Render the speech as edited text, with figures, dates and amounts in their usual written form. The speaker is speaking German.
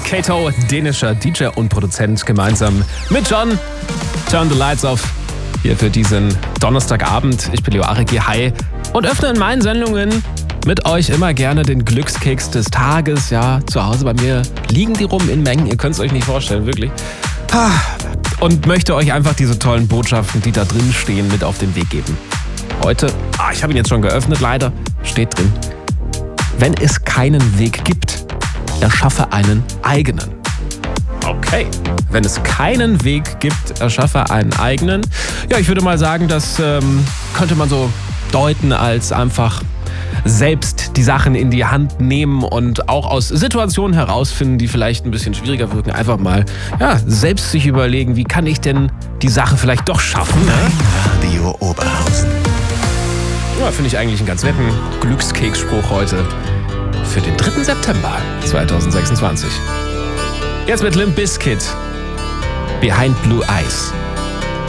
Kato, dänischer DJ und Produzent, gemeinsam mit John. Turn the Lights Off. Hier für diesen Donnerstagabend. Ich bin Leo Aregi, hi. Und öffne in meinen Sendungen mit euch immer gerne den Glückskeks des Tages. Ja, zu Hause bei mir liegen die rum in Mengen. Ihr könnt es euch nicht vorstellen, wirklich. Und möchte euch einfach diese tollen Botschaften, die da drin stehen, mit auf den Weg geben. Heute, ich habe ihn jetzt schon geöffnet, leider, steht drin: Wenn es keinen Weg gibt, erschaffe einen eigenen. Okay, wenn es keinen Weg gibt, erschaffe einen eigenen. Ja, ich würde mal sagen, das könnte man so deuten als einfach selbst die Sachen in die Hand nehmen und auch aus Situationen herausfinden, die vielleicht ein bisschen schwieriger wirken. Einfach mal selbst sich überlegen, wie kann ich denn die Sache vielleicht doch schaffen. Ne? Radio Oberhausen. Ja, finde ich eigentlich einen ganz netten Glückskeksspruch heute für den 3. September 2026. Jetzt mit Limp Bizkit, Behind Blue Eyes.